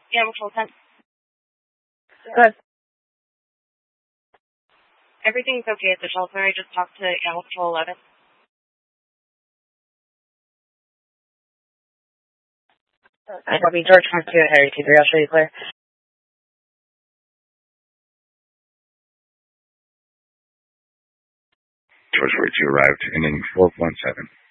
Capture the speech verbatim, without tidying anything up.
Yeah, which one? Good. Everything's okay at the shelter. I just talked to Animal Control eleven. I copy George one two, Harry two three. I'll show you clear. George Wait, you arrived, ending four point seven.